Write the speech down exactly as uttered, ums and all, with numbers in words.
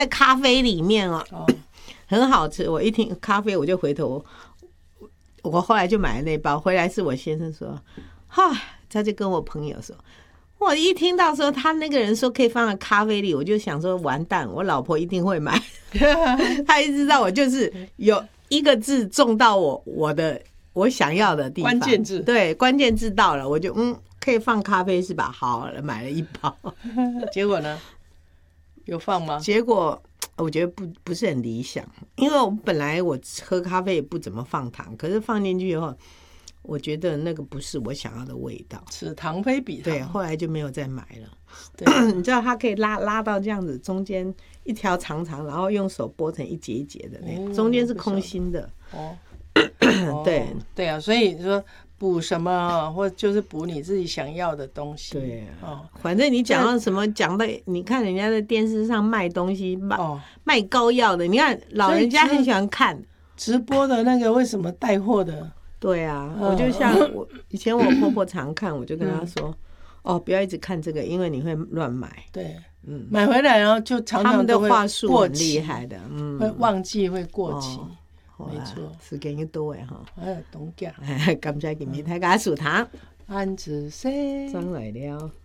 在咖啡里面哦， 哦很好吃。我一听咖啡，我就回头，我后来就买了那包回来，是我先生说，哈，他就跟我朋友说。我一听到说他那个人说可以放在咖啡里，我就想说完蛋，我老婆一定会买。他一直让我就是有一个字中到我我的我想要的地方， 关键字对，关键字到了，我就嗯可以放咖啡是吧？好了，买了一包。 结果呢？有放吗？ 结果我觉得不不是很理想，因为我本来我喝咖啡也不怎么放糖，可是放进去以后。我觉得那个不是我想要的味道， 此糖非彼糖。 对，后来就没有再买了。你知道它可以拉拉到这样子，中间一条长长，然后用手剥成一节一节的那个，中间是空心的。 哦， 对对啊，所以说补什么，或就是补你自己想要的东西。 对啊， 哦， 反正你讲到什么，讲到你看人家在电视上卖东西，卖、哦、卖膏药的，你看老人家很喜欢看直播的那个，为什么带货的？ 对啊，我就像我以前我婆婆常看，我就跟她说，哦，不要一直看这个，因为你会乱买。 对，嗯，买回来然后就常常他们的话术很厉害的，嗯， 会忘记会过期，没错， 时间又多哎哈。 哎，懂讲， 感谢今日大家收听， 安子生， 转来了。